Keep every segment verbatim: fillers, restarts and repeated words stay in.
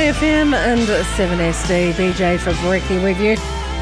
A F M and seven S D. B J for Brekkie with you.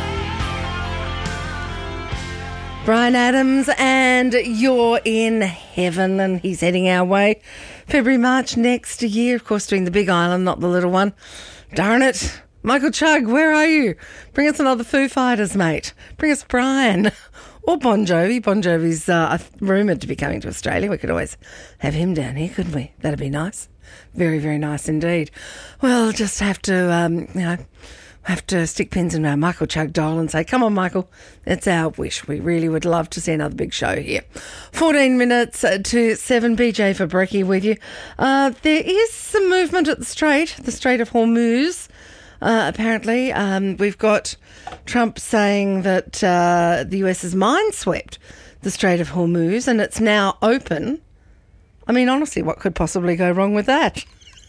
Bryan Adams, and You're in Heaven, and he's heading our way. February, March next year, of course, doing the big island, not the little one. Darn it. Michael Chugg, where are you? Bring us another Foo Fighters, mate. Bring us Brian. Or Bon Jovi. Bon Jovi's uh, rumoured to be coming to Australia. We could always have him down here, couldn't we? That'd be nice. Very, very nice indeed. Well, just have to, um, you know, have to stick pins in our Michael Chugg dial and say, come on, Michael, that's our wish. We really would love to see another big show here. fourteen minutes to seven, B J for Brekkie with you. Uh, there is some movement at the Strait, the Strait of Hormuz. Uh, apparently, um, we've got Trump saying that uh, the U S has mineswept the Strait of Hormuz and it's now open. I mean, honestly, what could possibly go wrong with that?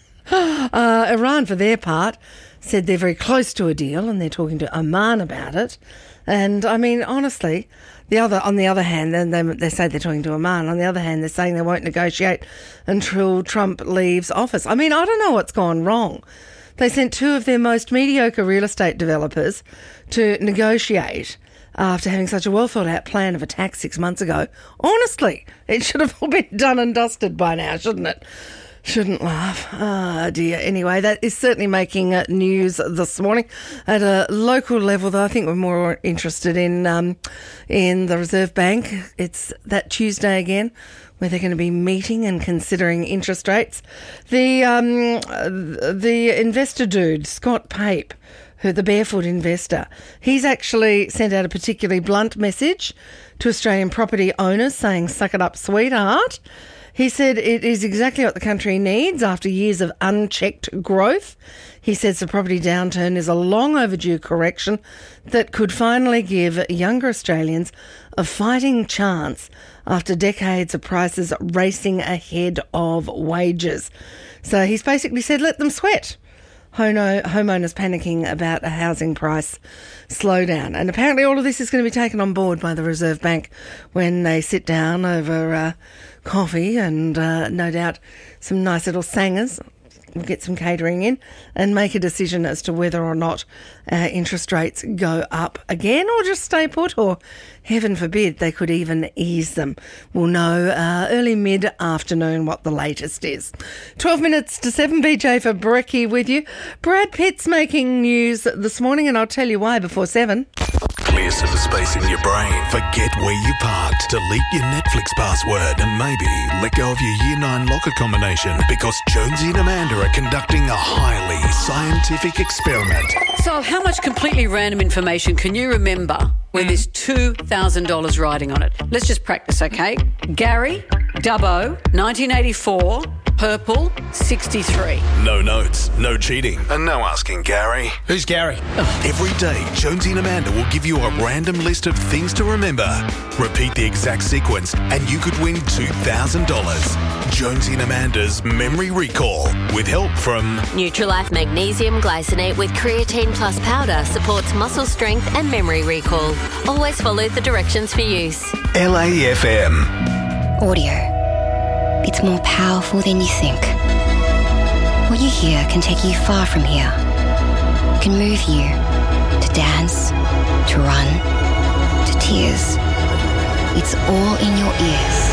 uh, Iran, for their part, said they're very close to a deal and they're talking to Oman about it. And, I mean, honestly, the other on the other hand, then they, they say they're talking to Oman. On the other hand, they're saying they won't negotiate until Trump leaves office. I mean, I don't know what's gone wrong. They sent two of their most mediocre real estate developers to negotiate after having such a well-thought-out plan of attack six months ago. Honestly, it should have all been done and dusted by now, shouldn't it? Shouldn't laugh. Ah, dear. Anyway, that is certainly making uh, news this morning at a local level, though I think we're more interested in um, in the Reserve Bank. It's that Tuesday again where they're going to be meeting and considering interest rates. The um, the investor dude, Scott Pape, who the barefoot investor, he's actually sent out a particularly blunt message to Australian property owners saying, suck it up, sweetheart. He said it is exactly what the country needs after years of unchecked growth. He says the property downturn is a long overdue correction that could finally give younger Australians a fighting chance after decades of prices racing ahead of wages. So he's basically said, let them sweat. Homeowners panicking about a housing price slowdown. And apparently all of this is going to be taken on board by the Reserve Bank when they sit down over uh, coffee and uh, no doubt some nice little sangers. We'll get some catering in and make a decision as to whether or not uh, interest rates go up again or just stay put, or heaven forbid they could even ease them. We'll know uh, early mid-afternoon what the latest is. twelve minutes to seven, B J for Brekkie with you. Brad Pitt's making news this morning and I'll tell you why before seven. Clear some space in your brain. Forget where you parked. Delete your Netflix password and maybe let go of your year nine locker combination because Jonesy and Amanda are conducting a highly scientific experiment. So how much completely random information can you remember when there's two thousand dollars riding on it? Let's just practice, okay? Gary, Dubbo, nineteen eighty-four, purple, sixty-three. No notes, no cheating, and no asking Gary. Who's Gary? Every day, Jonesy and Amanda will give you a random list of things to remember. Repeat the exact sequence and you could win two thousand dollars. Jonesy and Amanda's Memory Recall with help from Nutrilife Magnesium Glycinate with Creatine Plus Powder supports muscle strength and memory recall. Always follow the directions for use. L A F M. Audio. It's more powerful than you think. What you hear can take you far from here. Can move you to dance, to run, to tears. It's all in your ears.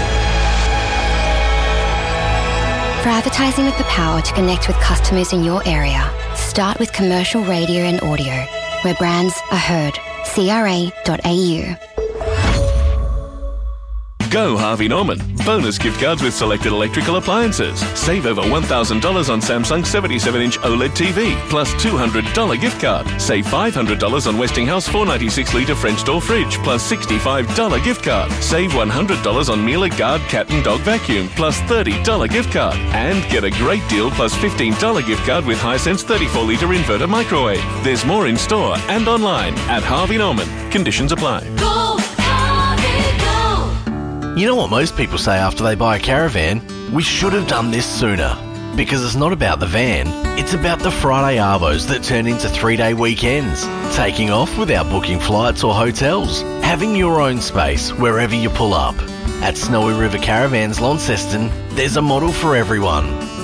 For advertising with the power to connect with customers in your area, start with commercial radio and audio, where brands are heard. C R A dot A U. Go Harvey Norman. Bonus gift cards with selected electrical appliances. Save over one thousand dollars on Samsung seventy-seven inch OLED T V, plus two hundred dollars gift card. Save five hundred dollars on Westinghouse four ninety-six litre French door fridge, plus sixty-five dollars gift card. Save one hundred dollars on Miele Guard cat and dog vacuum, plus thirty dollars gift card. And get a great deal plus fifteen dollars gift card with Hisense thirty-four litre inverter microwave. There's more in store and online at Harvey Norman. Conditions apply. Go, Harvey, go! You know what most people say after they buy a caravan? We should have done this sooner. Because it's not about the van, it's about the Friday arvos that turn into three-day weekends. Taking off without booking flights or hotels. Having your own space wherever you pull up. At Snowy River Caravans Launceston, there's a model for everyone.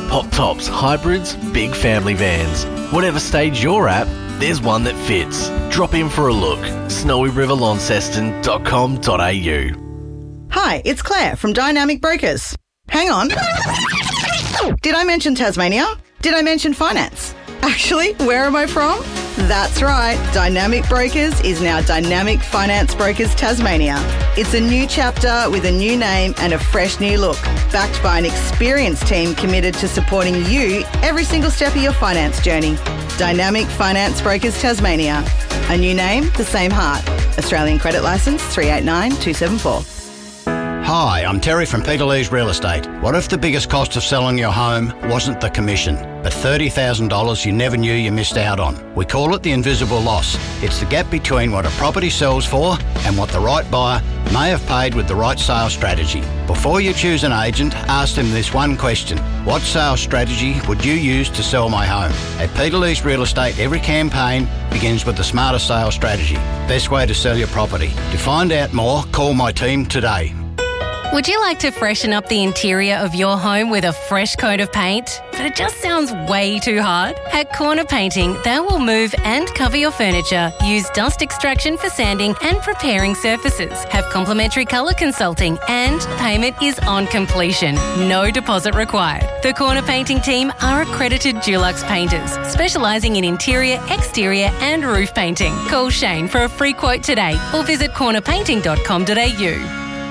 Pop tops, hybrids, big family vans. Whatever stage you're at, there's one that fits. Drop in for a look. snowy river launceston dot com dot a u. Hi, it's Claire from Dynamic Brokers. Hang on. Did I mention Tasmania? Did I mention finance? Actually, where am I from? That's right, Dynamic Brokers is now Dynamic Finance Brokers Tasmania. It's a new chapter with a new name and a fresh new look, backed by an experienced team committed to supporting you every single step of your finance journey. Dynamic Finance Brokers Tasmania. A new name, the same heart. Australian Credit Licence three eight nine two seven four. Hi, I'm Terry from Peter Lee's Real Estate. What if the biggest cost of selling your home wasn't the commission, but thirty thousand dollars you never knew you missed out on? We call it the invisible loss. It's the gap between what a property sells for and what the right buyer may have paid with the right sales strategy. Before you choose an agent, ask them this one question. What sales strategy would you use to sell my home? At Peter Lee's Real Estate, every campaign begins with the smarter sales strategy. Best way to sell your property. To find out more, call my team today. Would you like to freshen up the interior of your home with a fresh coat of paint? But it just sounds way too hard? At Corner Painting, they will move and cover your furniture, use dust extraction for sanding and preparing surfaces, have complimentary colour consulting, and payment is on completion. No deposit required. The Corner Painting team are accredited Dulux painters, specialising in interior, exterior and roof painting. Call Shane for a free quote today or visit corner painting dot com dot a u.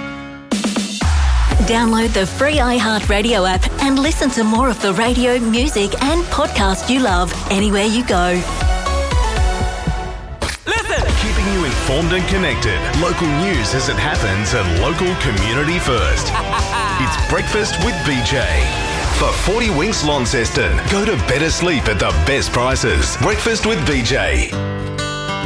Download the free iHeartRadio app and listen to more of the radio, music and podcast you love anywhere you go. Listen! Keeping you informed and connected. Local news as it happens and local community first. It's Breakfast with B J. For forty winks Launceston, go to better sleep at the best prices. Breakfast with B J.